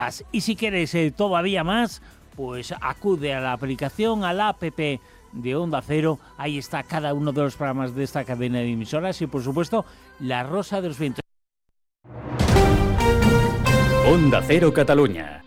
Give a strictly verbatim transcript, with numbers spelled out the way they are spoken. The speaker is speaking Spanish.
Y si quieres eh, todavía más, pues acude a la aplicación, a la app de Onda Cero. Ahí está cada uno de los programas de esta cadena de emisoras y, por supuesto, La Rosa de los Vientos. Onda Cero Catalunya.